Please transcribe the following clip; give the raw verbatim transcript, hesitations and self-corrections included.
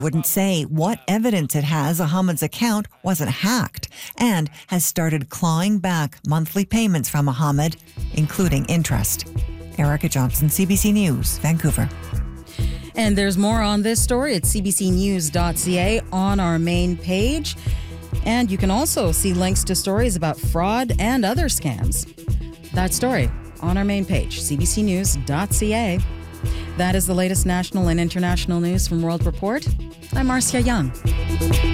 wouldn't say what evidence it has Ahmed's account wasn't hacked and has started clawing back monthly payments from Ahmed, including interest. Erica Johnson, C B C News, Vancouver. And there's more on this story at c b c news dot c a on our main page. And you can also see links to stories about fraud and other scams. That story on our main page, c b c news dot c a. That is the latest national and international news from World Report. I'm Marcia Young.